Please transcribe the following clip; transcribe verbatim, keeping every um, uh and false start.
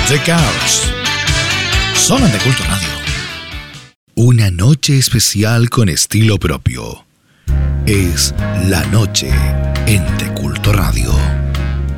The Cars. Solo en De Culto Radio. Una noche especial con estilo propio. Es la noche en De Culto Radio.